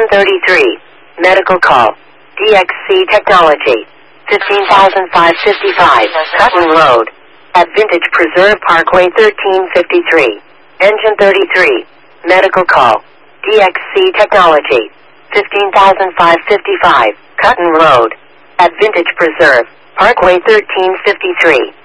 33. Medical call. DXC Technology. 15,555. Sutton Road. At Vintage Preserve Parkway 1353. Engine 33. Medical call. DXC Technology. 15,555. Cutton Road. At Vintage Preserve Parkway 1353.